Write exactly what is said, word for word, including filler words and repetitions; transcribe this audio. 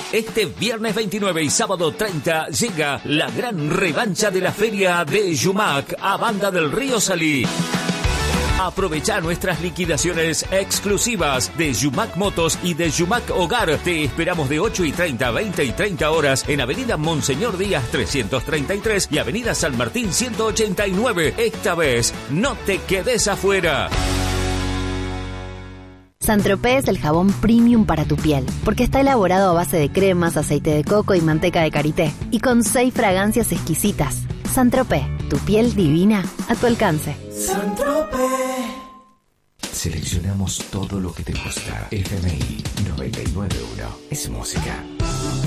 Este viernes veintinueve y sábado treinta llega la gran revancha de la feria de Yumac a Banda del Río Salí. Aprovecha nuestras liquidaciones exclusivas de Yumac Motos y de Yumac Hogar. Te esperamos de ocho y treinta a veinte y treinta horas en Avenida Monseñor Díaz trescientos treinta y tres y Avenida San Martín ciento ochenta y nueve. Esta vez, no te quedes afuera. Saint-Tropez es el jabón premium para tu piel, porque está elaborado a base de cremas, aceite de coco y manteca de karité, y con seis fragancias exquisitas. Saint-Tropez, tu piel divina a tu alcance. Saint-Tropez. Seleccionamos todo lo que te gusta. F M I noventa y nueve punto uno es música.